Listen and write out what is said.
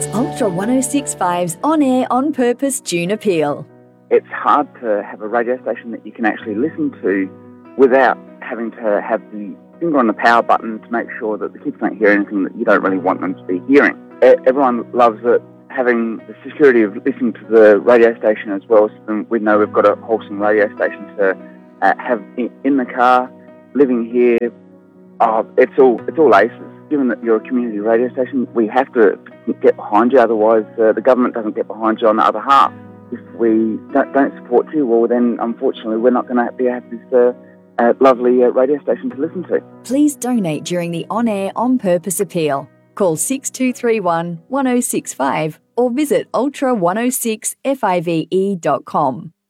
It's Ultra 106.5's On Air On Purpose June Appeal. It's hard to have a radio station that you can actually listen to without having to have the finger on the power button to make sure that the kids don't hear anything that you don't really want them to be hearing. Everyone loves it, having the security of listening to the radio station as well, so then we know we've got a wholesome radio station to have in the car, living here. It's all aces. Given that you're a community radio station, we have to get behind you, otherwise the government doesn't get behind you on the other half. If we don't support you, well then unfortunately we're not going to be able to have this lovely radio station to listen to. Please donate during the On Air On Purpose Appeal. Call 6231 1065 or visit ultra106five.com.